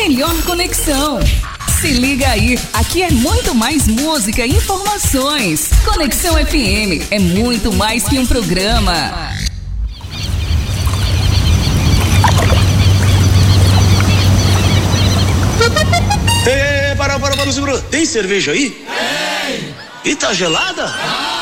melhor conexão. Se liga aí, aqui é muito mais música e informações. Conexão FM é muito mais que um programa. Para, segura. Tem cerveja aí? Tem. E tá gelada?